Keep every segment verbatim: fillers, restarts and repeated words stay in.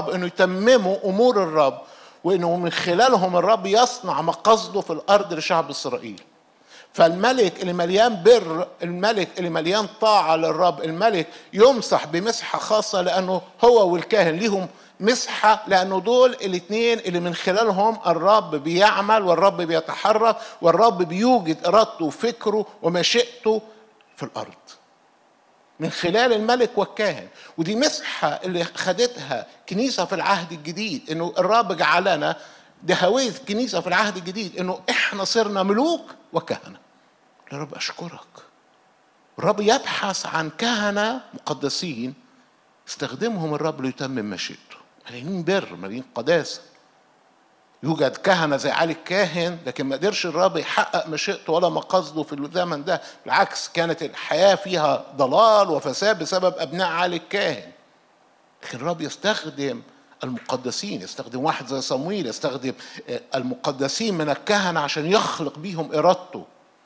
الرب انه يتمموا امور الرب، وانه من خلالهم الرب يصنع مقاصده في الارض لشعب اسرائيل. فالملك اللي مليان بر، الملك اللي مليان طاعة للرب، الملك يمسح بمسحة خاصة لأنه هو والكاهن ليهم مسحة، لأنه دول الاثنين اللي من خلالهم الرب بيعمل والرب بيتحرك والرب بيوجد إرادته وفكره ومشيئته في الأرض من خلال الملك والكاهن. ودي مسحة اللي خدتها كنيسة في العهد الجديد، إنه الرب جعلنا، ده هوية الكنيسة في العهد الجديد، إنه إحنا صرنا ملوك وكهنة. يا رب أشكرك، الرب يبحث عن كهنة مقدسين استخدمهم الرب ليتمم مشيئته، مليانين بر، مليانين قداسة. يوجد كهنة زي علي الكاهن، لكن ما قدرش الرب يحقق مشيئته ولا مقاصده في الزمن ده، بالعكس كانت الحياة فيها ضلال وفساد بسبب أبناء علي الكاهن. لكن الرب يستخدم المقدسين، يستخدم واحد زي صمويل، يستخدم المقدسين من الكهنة عشان يخلق بيهم إرادته.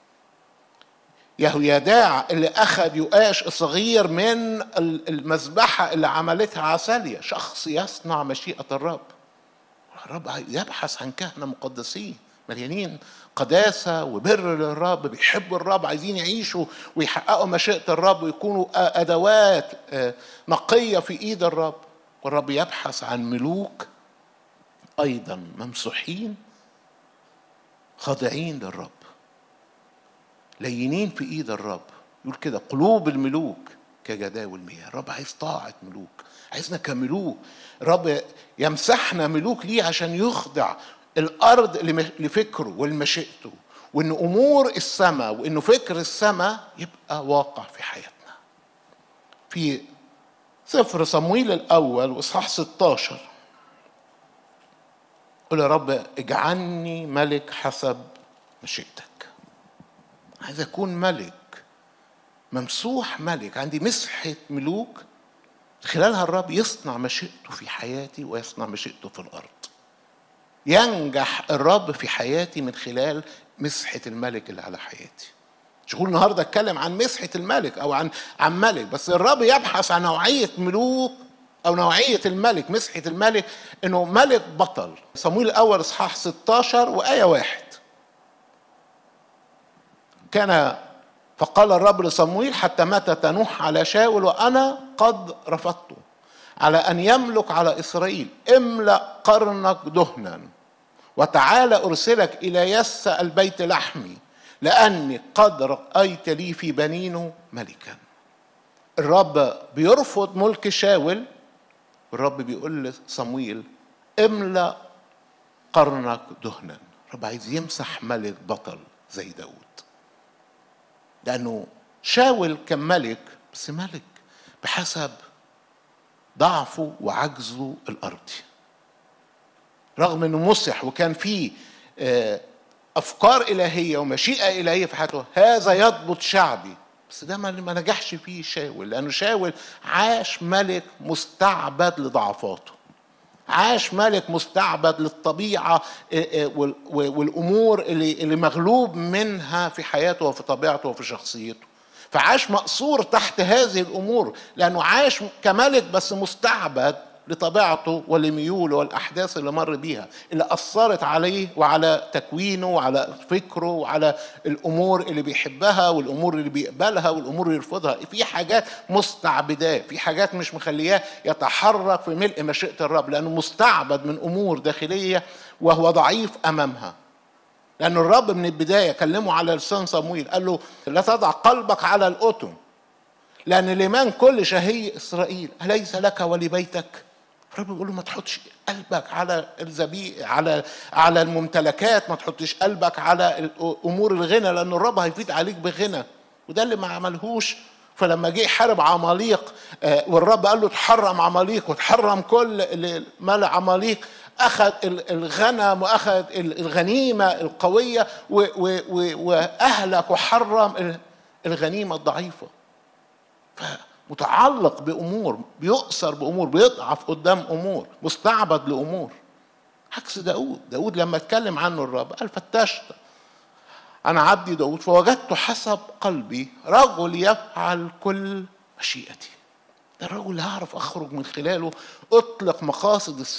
يهويداع اللي أخذ يؤاش الصغير من المذبحة اللي عملتها عسالية، شخص يصنع مشيئة الرب. الرب يبحث عن كهنة مقدسين مليانين قداسة وبر للرب، بيحبوا الرب، عايزين يعيشوا ويحققوا مشيئة الرب ويكونوا أدوات نقية في إيد الرب. والرب يبحث عن ملوك أيضا ممسوحين خاضعين للرب، لينين في إيد الرب. يقول كده قلوب الملوك كجداول المياه. الرب عايز طاعة ملوك، عايزنا كملوك. الرب يمسحنا ملوك ليه عشان يخضع الأرض لفكره ولمشيئته، وإن أمور السماء وإنه فكر السماء يبقى واقع في حياتنا. في سفر صمويل الأول وإصحاح ستاشر قل يا رب اجعلني ملك حسب مشيئتك. عايز أكون ملك ممسوح، ملك عندي مسحة ملوك خلالها الرب يصنع مشيئته في حياتي ويصنع مشيئته في الأرض. ينجح الرب في حياتي من خلال مسحة الملك اللي على حياتي. مش هقول النهاردة اتكلم عن مسحة الملك أو عن عن ملك، بس الرب يبحث عن نوعية ملوك أو نوعية الملك، مسحة الملك إنه ملك بطل. صمويل الأول إصحاح ستاشر وآية واحد. كان فقال الرب لصمويل حتى متى تنوح على شاول وأنا قد رفضته على أن يملك على إسرائيل؟ املأ قرنك دهنا وتعالى أرسلك إلى يس البيت لحمي لأني قد رأيت لي في بنينه ملكا. الرب بيرفض ملك شاول، والرب بيقول لصمويل املأ قرنك دهنا. الرب عايز يمسح ملك بطل زي داود، لأنه شاول كان ملك بس ملك بحسب ضعفه وعجزه الأرضي، رغم أنه مسح وكان فيه أفكار إلهية ومشيئة إلهية في حياته. هذا يضبط شعبي، بس ده ما نجحش فيه شاول، لأنه شاول عاش ملك مستعبد لضعفاته، عاش ملك مستعبد للطبيعة والأمور اللي مغلوب منها في حياته وفي طبيعته وفي شخصيته. فعاش مقصور تحت هذه الأمور، لأنه عاش كملك بس مستعبد لطبيعته ولميوله والأحداث اللي مر بيها، اللي أثرت عليه وعلى تكوينه وعلى فكره وعلى الأمور اللي بيحبها والأمور اللي بيقبلها والأمور اللي يرفضها. في حاجات مستعبدة، في حاجات مش مخلياه يتحرك في ملء مشيئة الرب، لأنه مستعبد من أمور داخلية وهو ضعيف أمامها. لأن الرب من البداية كلمه على لسان صمويل، قال له لا تضع قلبك على الأتم لأن الإيمان كل شهي إسرائيل أليس لك ولبيتك. الرب بيقول له ما تحطش قلبك على الذبيحة، على على الممتلكات، ما تحطش قلبك على أمور الغنى، لأن الرب هيفيد عليك بغنى. وده اللي ما عملهوش. فلما جه حارب عماليق والرب قال له تحرم عماليق وتحرم كل مال عماليق، أخذ الغنم وأخذ الغنيمة القوية وأهلك وحرم الغنيمة الضعيفة. فمتعلق بأمور، بيؤثر بأمور، بيضعف قدام أمور، مستعبد لأمور. عكس داود. داود لما اتكلم عنه الرب قال فتشت أنا عبدي داود فوجدت حسب قلبي رجل يفعل كل مشيئتي. ده الرجل اللي هعرف اخرج من خلاله اطلق مقاصد